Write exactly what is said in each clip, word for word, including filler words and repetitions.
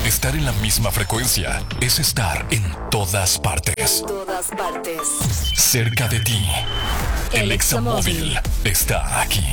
Estar en la misma frecuencia es estar en todas partes. En todas partes. Cerca de ti. El Examóvil está aquí.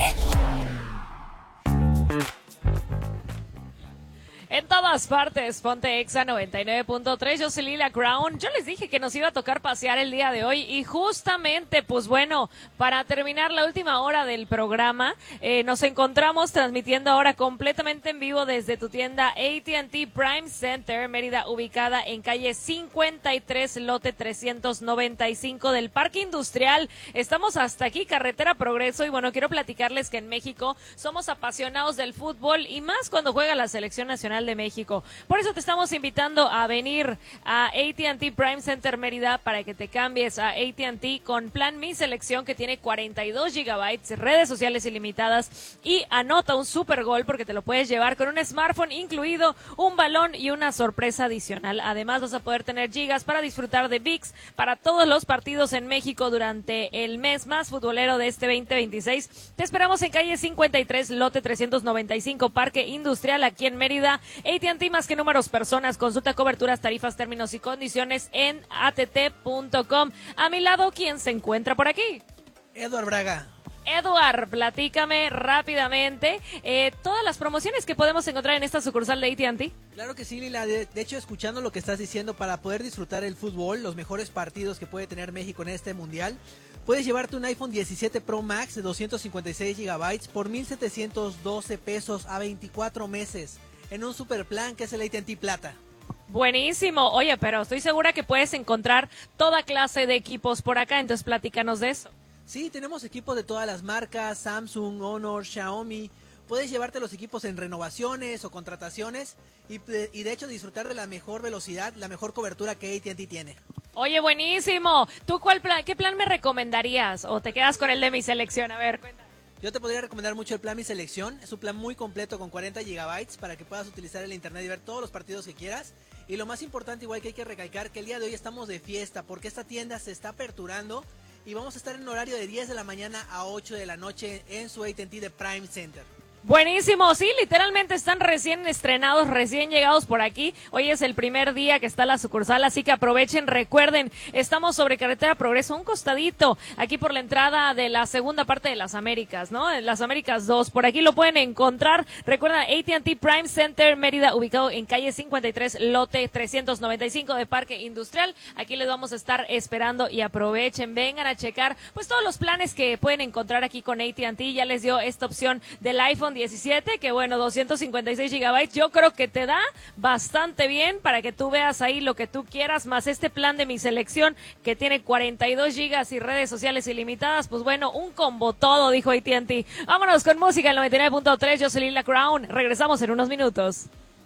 En todas partes, ponte Exa noventa y nueve punto tres, yo soy Lila Crown. Yo les dije que nos iba a tocar pasear el día de hoy y justamente, pues bueno, para terminar la última hora del programa, eh, nos encontramos transmitiendo ahora completamente en vivo desde tu tienda A T and T Prime Center, Mérida, ubicada en calle cincuenta y tres, lote trescientos noventa y cinco del Parque Industrial. Estamos hasta aquí, carretera Progreso, y bueno, quiero platicarles que en México somos apasionados del fútbol y más cuando juega la Selección Nacional de México. Por eso te estamos invitando a venir a A T and T Prime Center Mérida para que te cambies a A T and T con plan Mi Selección, que tiene cuarenta y dos gigabytes, redes sociales ilimitadas, y anota un super gol porque te lo puedes llevar con un smartphone incluido, un balón y una sorpresa adicional. Además vas a poder tener gigas para disfrutar de V I X para todos los partidos en México durante el mes más futbolero de este veinte veintiséis. Te esperamos en calle cincuenta y tres, lote trescientos noventa y cinco, Parque Industrial, aquí en Mérida. A T and T, más que números, personas. Consulta coberturas, tarifas, términos y condiciones en a t t punto com. A mi lado, ¿quién se encuentra por aquí? Eduard Braga. Eduard, platícame rápidamente eh, todas las promociones que podemos encontrar en esta sucursal de A T and T. Claro que sí, Lila. De, de hecho, escuchando lo que estás diciendo, para poder disfrutar el fútbol, los mejores partidos que puede tener México en este mundial, puedes llevarte un iPhone diecisiete Pro Max de doscientos cincuenta y seis gigabytes por mil setecientos doce pesos a veinticuatro meses. En un super plan que es el A T and T Plata. Buenísimo. Oye, pero estoy segura que puedes encontrar toda clase de equipos por acá, entonces platícanos de eso. Sí, tenemos equipos de todas las marcas, Samsung, Honor, Xiaomi. Puedes llevarte los equipos en renovaciones o contrataciones y, y de hecho disfrutar de la mejor velocidad, la mejor cobertura que A T and T tiene. Oye, buenísimo. ¿Tú cuál plan, qué plan me recomendarías? ¿O te quedas con el de Mi Selección? A ver, cuéntame. Yo te podría recomendar mucho el plan Mi Selección. Es un plan muy completo con cuarenta gigabytes para que puedas utilizar el internet y ver todos los partidos que quieras. Y lo más importante, igual que hay que recalcar, que el día de hoy estamos de fiesta porque esta tienda se está aperturando y vamos a estar en horario de diez de la mañana a ocho de la noche en su A T and T de Prime Center. Buenísimo, sí, literalmente están recién estrenados, recién llegados por aquí. Hoy es el primer día que está la sucursal, así que aprovechen. Recuerden, estamos sobre carretera Progreso, un costadito, aquí por la entrada de la segunda parte de las Américas, ¿no? En las Américas dos, por aquí lo pueden encontrar. Recuerden, A T and T Prime Center Mérida, ubicado en calle cincuenta y tres, lote trescientos noventa y cinco de Parque Industrial. Aquí les vamos a estar esperando y aprovechen, vengan a checar pues todos los planes que pueden encontrar aquí con A T and T. Ya les dio esta opción del iPhone diecisiete, que bueno, doscientos cincuenta y seis gigabytes, yo creo que te da bastante bien para que tú veas ahí lo que tú quieras, más este plan de Mi Selección que tiene cuarenta y dos gigas y redes sociales ilimitadas. Pues bueno, un combo todo, dijo A T and T. Vámonos con música en noventa y nueve punto tres, yo soy Lila Crown, regresamos en unos minutos.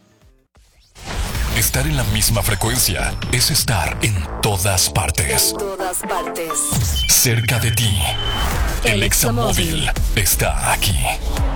Estar en la misma frecuencia es estar en todas partes. En todas partes. Cerca de ti. El El Examóvil Examóvil está aquí.